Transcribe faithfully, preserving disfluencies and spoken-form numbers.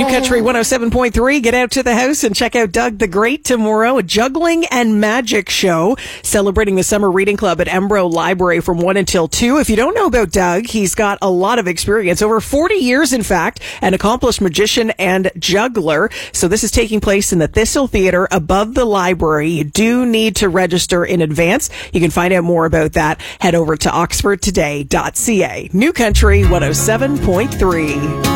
Country one oh seven point three. Get out to the house and check out Doug the Great tomorrow. A juggling and magic show celebrating the Summer Reading Club at Embro Library from one until two. If you don't know about Doug, he's got a lot of experience, over forty years, in fact, an accomplished magician and juggler. So this is taking place in the Thistle Theatre above the library. You do need to register in advance. You can find out more about that. Head over to oxford today dot c a. New Country one oh seven point three.